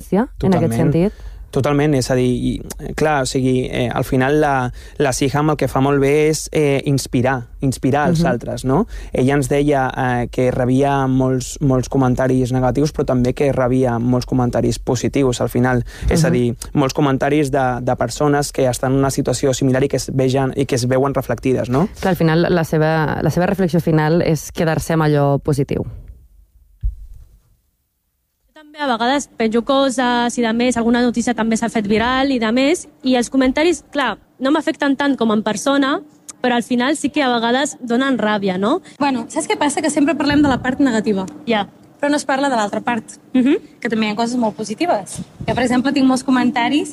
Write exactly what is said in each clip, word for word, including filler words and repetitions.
violència en aquest sentit? Totalment, és a dir, clar, o sigui, eh, al final la, la Siham el que fa molt bé és eh, inspirar, inspirar els uh -huh. altres, no? Ella ens deia eh, que rebia molts, molts comentaris negatius, però també que rebia molts comentaris positius, al final. Uh -huh. És a dir, molts comentaris de, de persones que estan en una situació similar i que es, vegen, i que es veuen reflectides, no? Clar, al final, la seva, la seva reflexió final és quedar-se amb allò positiu. A vegades penjo coses i de més, alguna notícia també s'ha fet viral i de més, i els comentaris, clar, no m'afecten tant com en persona, però al final sí que a vegades donen ràbia, no? Bueno, saps què passa? Que sempre parlem de la part negativa. Ja. Yeah. Però no es parla de l'altra part, uh -huh. que també hi ha coses molt positives. Que, per exemple, tinc molts comentaris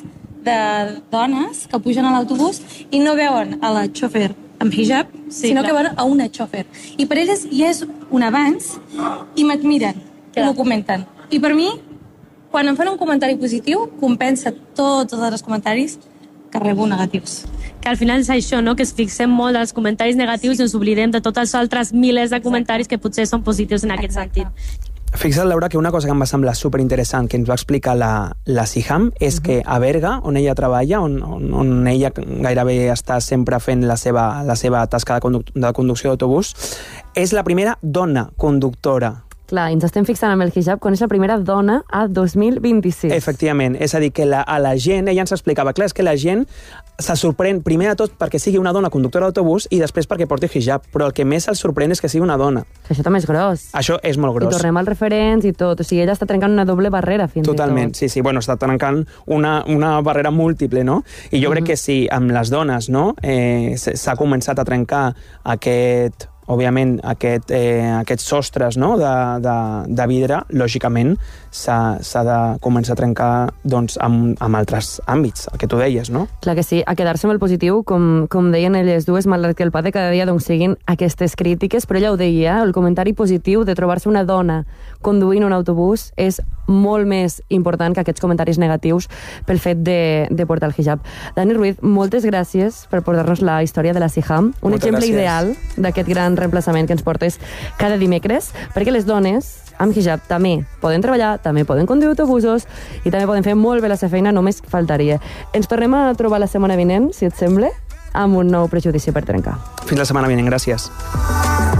de dones que pugen a l'autobús i no veuen a la xofer amb hijab, sí, sinó clar. Que veuen a una xofer. I per elles ja és un avanç i m'admiren, i m'ho comenten. I per mi, quan em fan un comentari positiu, compensa tots els altres comentaris que rebo negatius. Que al final és això, no? Que es fixem molt als comentaris negatius i ens oblidem de tots els altres milers de comentaris Exacte. Que potser són positius en aquest Exacte. Sentit. Fixa't, Laura, que una cosa que em va semblar superinteressant que ens va explicar la, la Siham és uh -huh. que a Berga, on ella treballa, on, on, on ella gairebé està sempre fent la seva, la seva tasca de, conduc de conducció d'autobús, és la primera dona conductora. Clar, ens estem fixant amb el hijab quan és la primera dona a dos mil vint-i-sis. Efectivament, és a dir, que la, a la gent, ella ens explicava, clar, és que la gent se sorprèn primer de tot perquè sigui una dona conductora d'autobús i després perquè porti hijab, però el que més els sorprèn és que sigui una dona. Això també és gros. Això és molt gros. I tornem als referents i tot, o sigui, ella està trencant una doble barrera fins Totalment, i tot. sí, sí, bueno, està trencant una, una barrera múltiple, no? I jo uh -huh. crec que si amb les dones, no?, eh, s'ha començat a trencar aquest... òbviament, aquest, eh, aquests sostres, no?, de, de, de vidre, lògicament, s'ha de començar a trencar doncs, amb, amb altres àmbits, el que tu deies, no? Clar que sí, a quedar-se amb el positiu, com, com deien elles dues, malgrat que el pa de cada dia doncs, siguin aquestes crítiques, però ella ho deia, el comentari positiu de trobar-se una dona conduint un autobús és molt més important que aquests comentaris negatius pel fet de, de portar el hijab. Dani Ruiz, moltes gràcies per portar-nos la història de la Siham, un moltes exemple gràcies. ideal d'aquest gran reemplaçament que ens portes cada dimecres, perquè les dones amb hijab també poden treballar, també poden conduir autobusos i també poden fer molt bé la seva feina, només faltaria. Ens tornem a trobar la setmana vinent, si et sembla, amb un nou prejudici per trencar. Fins la setmana vinent, gràcies.